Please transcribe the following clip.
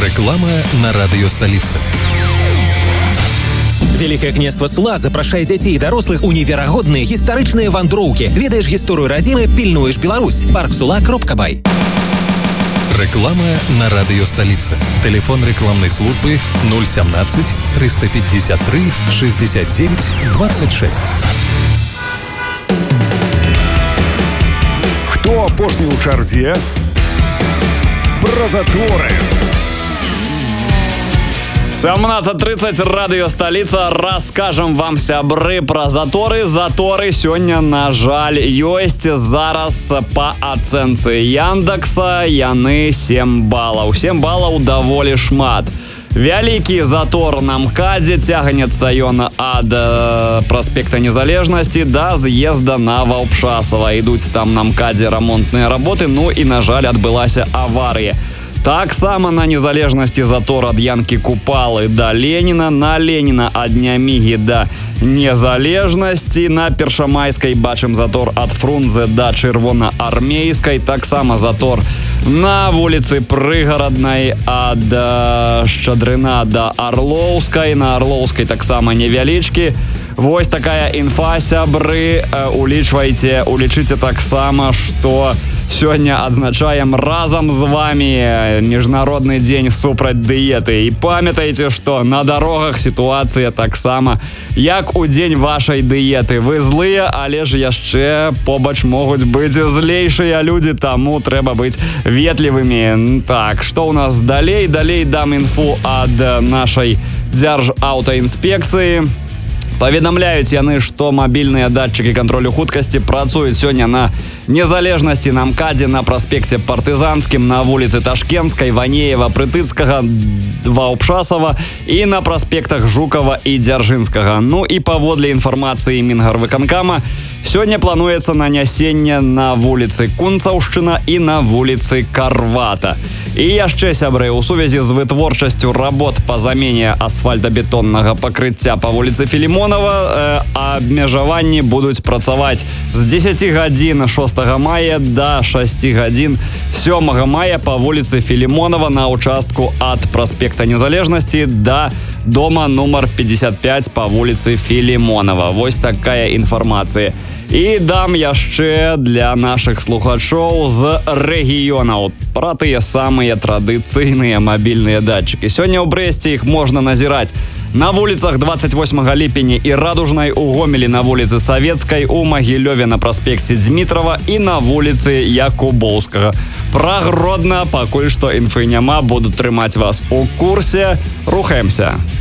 Реклама на радыё «Сталіца». Вялікае княства Сула запрашае дзяцей і дарослых у неверагодныя гістарычныя вандроўкі. Ведаеш гісторыю радзімы, пільнуеш Беларусь. Парксула.бай. Реклама на радыё «Сталіца». Телефон рекламной службы 017 353 69 26. Хто апошні ў чарзе? Пра заторы. 17:30, радыё «Сталіца». Раскажам вам, сябры, пра заторы. Заторы сёння, на жаль, ёсць. Зараз па ацэнцы Яндекса яны 7 балаў. 7 балаў даволі шмат. Вялікі затор на МКАДзе, цягнецца ён ад праспекта Незалежнасці да з'езда на Ваўпшасава. Ідуць там на МКАДзе рамонтныя работы, ну і, на жаль, адбылася аварыя. Таксама на Незалежнасці затор ад Янкі Купалы да Леніна, на Леніна ад Нямігі да Незалежнасці, на Першамайскай бачым затор ад Фрунзе да Чырвонаармейскай, таксама затор на вуліцы Прыгараднай ад Шчадрына да Арлоўскай, на Арлоўскай таксама невялічкі. Вось такая інфа, сябры, улічыце таксама, што сёння адзначаем разам з вами Міжнародны дзень супраць дыеты. І памятайце, што на дарогах сітуацыя таксама, як у дзень вашай дыеты. Вы злыя, але ж яшчэ побач могуць быць злейшыя людзі, таму трэба быць ветлівымі. Так, што ў нас далей? Далей дам інфу ад нашай дзяржаўтаінспекцыі. Паведамляюць яны, што мабільныя датчыкі кантролю хуткасці працуюць сёння на Незалежнасці, на МКАДзе, на праспекце Партызанскім, на вуліцы Ташкенскай, Ванеева, Прытыцкага, Ваўпшасава і на праспектах Жукава і Дзяржынскага. Ну і паводле інфармацыі Мінгарвыканкама, сёння плануецца нанясенне на вуліцы Кунцаўшчына і на вуліцы Карвата. І яшчэ, сябры, у сувязі з вытворчасцю работ па замене асфальтабетоннага пакрыцця па вуліцы Філімонава абмежаванні будуць працаваць з 10 гадзін 6 мая да 6 гадзін 7 мая па вуліцы Філімонава на ўчастку ад праспекта Незалежнасці да дома нумар 55 па вуліцы Філімонава. Вось такая інфармацыя. І дам яшчэ для нашых слухачоў з рэгіёнаў пра тыя самыя традыцыйныя мабільныя датчыкі. Сёння ў Брэсце іх можна назіраць на вуліцах 28 ліпеня і Радужнай, у Гомелі на вуліцы Савецкай, у Магілёве на праспекце Дзмітрава і на вуліцы Якубоўскага. Пра Гродна пакуль што інфы няма, буду трымаць вас у курсе. Рухаемся.